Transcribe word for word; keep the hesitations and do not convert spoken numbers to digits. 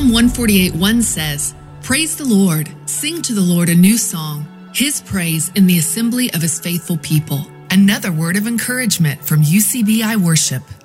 Psalm one forty-eight one says, "Praise the Lord, sing to the Lord a new song, his praise in the assembly of his faithful people." Another word of encouragement from U C B I Worship.